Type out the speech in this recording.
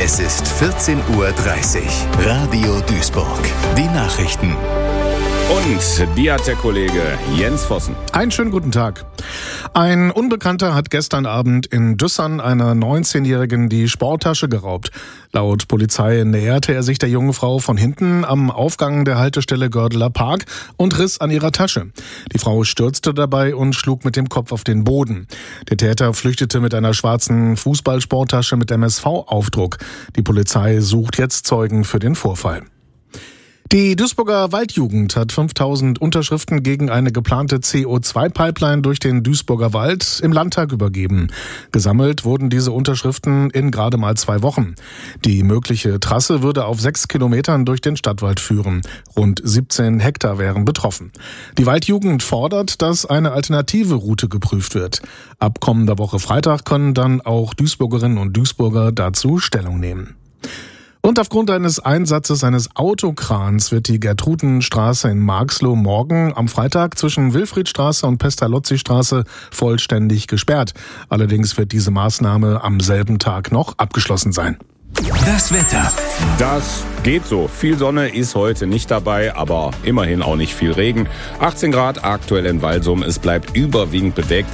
Es ist 14:30 Uhr. Radio Duisburg. Die Nachrichten. Und die hat der Kollege Jens Vossen. Einen schönen guten Tag. Ein Unbekannter hat gestern Abend in Düssern einer 19-Jährigen die Sporttasche geraubt. Laut Polizei näherte er sich der jungen Frau von hinten am Aufgang der Haltestelle Gördeler Park und riss an ihrer Tasche. Die Frau stürzte dabei und schlug mit dem Kopf auf den Boden. Der Täter flüchtete mit einer schwarzen Fußballsporttasche mit MSV-Aufdruck. Die Polizei sucht jetzt Zeugen für den Vorfall. Die Duisburger Waldjugend hat 5.000 Unterschriften gegen eine geplante CO2-Pipeline durch den Duisburger Wald im Landtag übergeben. Gesammelt wurden diese Unterschriften in gerade mal 2 Wochen. Die mögliche Trasse würde auf 6 Kilometern durch den Stadtwald führen. Rund 17 Hektar wären betroffen. Die Waldjugend fordert, dass eine alternative Route geprüft wird. Ab kommender Woche Freitag können dann auch Duisburgerinnen und Duisburger dazu Stellung nehmen. Und aufgrund eines Einsatzes eines Autokrans wird die Gertrudenstraße in Marxloh morgen am Freitag zwischen Wilfriedstraße und Pestalozzi-Straße vollständig gesperrt. Allerdings wird diese Maßnahme am selben Tag noch abgeschlossen sein. Das Wetter. Das geht so. Viel Sonne ist heute nicht dabei, aber immerhin auch nicht viel Regen. 18 Grad aktuell in Walsum. Es bleibt überwiegend bedeckt.